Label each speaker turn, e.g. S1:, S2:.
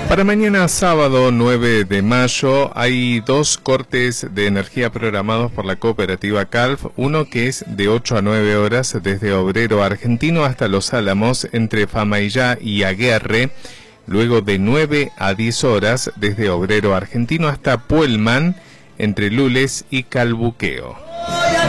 S1: Para mañana sábado 9 de mayo hay dos cortes de energía programados por la cooperativa CALF, uno que es de 8 a 9 horas desde Obrero Argentino hasta Los Álamos entre Famaillá y Aguerre, luego de 9 a 10 horas desde Obrero Argentino hasta Puelman entre Lules y Calbuqueo.